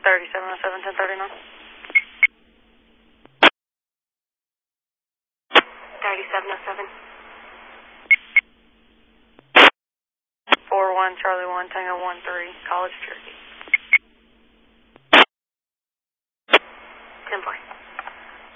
3707, 1039. 3707. 41 Charlie 1 Tango 13, College, Cherokee.